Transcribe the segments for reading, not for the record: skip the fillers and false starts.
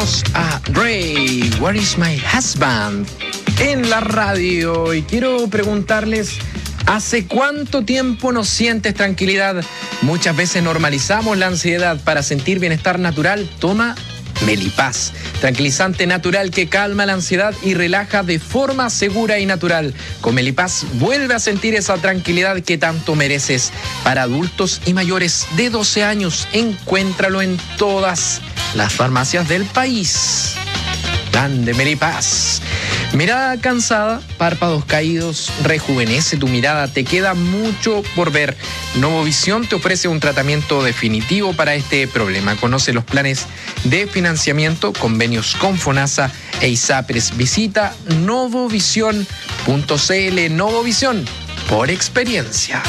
A Ray, Where is my husband? En la radio, y quiero preguntarles, ¿hace cuánto tiempo no sientes tranquilidad? Muchas veces normalizamos la ansiedad. Para sentir bienestar natural, toma Melipaz, tranquilizante natural que calma la ansiedad y relaja de forma segura y natural. Con Melipaz vuelve a sentir esa tranquilidad que tanto mereces. Para adultos y mayores de 12 años, encuéntralo en todas las farmacias del país. Plan de Melipaz. Mirada cansada, párpados caídos, rejuvenece tu mirada, te queda mucho por ver. Novovisión te ofrece un tratamiento definitivo para este problema. Conoce los planes de financiamiento, convenios con FONASA e ISAPRES. Visita novovisión.cl. Novovisión, por experiencia.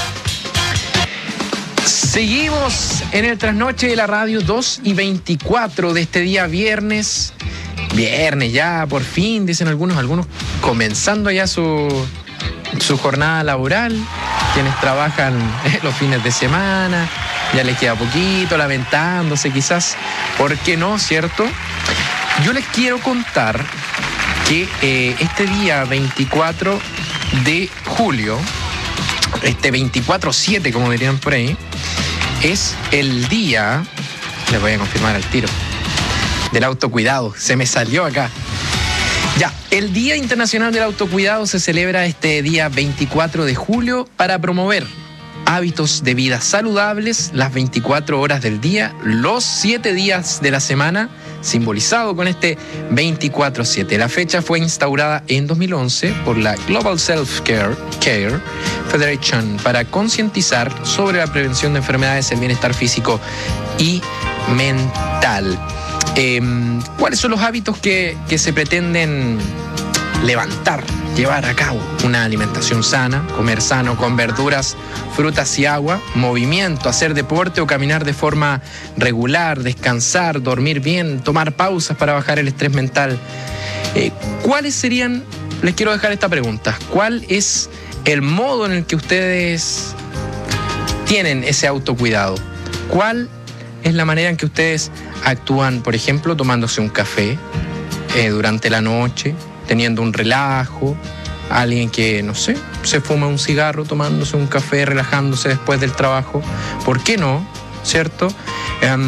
Seguimos en el trasnoche de la radio, 2:24 de este día viernes. Viernes ya, por fin, dicen algunos comenzando ya su jornada laboral. Quienes trabajan los fines de semana, ya les queda poquito, lamentándose quizás. ¿Por qué no, cierto? Yo les quiero contar que este día 24 de julio, este 24/7, como dirían por ahí, es el día, les voy a confirmar al tiro, del autocuidado. Se me salió acá. Ya, el Día Internacional del Autocuidado se celebra este día 24 de julio para promover hábitos de vida saludables las 24 horas del día, los 7 días de la semana, simbolizado con este 24/7. La fecha fue instaurada en 2011 por la Global Self-Care Federation para concientizar sobre la prevención de enfermedades, el bienestar físico y mental. ¿Cuáles son los hábitos que se pretenden levantar, llevar a cabo? Una alimentación sana, comer sano con verduras, frutas y agua, movimiento, hacer deporte o caminar de forma regular, descansar, dormir bien, tomar pausas para bajar el estrés mental. ¿Cuáles serían? Les quiero dejar esta pregunta. ¿Cuál es el modo en el que ustedes tienen ese autocuidado? ¿Cuál es la manera en que ustedes actúan, por ejemplo, tomándose un café durante la noche, teniendo un relajo? Alguien que, no sé, se fuma un cigarro tomándose un café, relajándose después del trabajo. ¿Por qué no? ¿Cierto?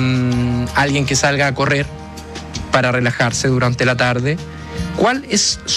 Alguien que salga a correr para relajarse durante la tarde. ¿Cuál es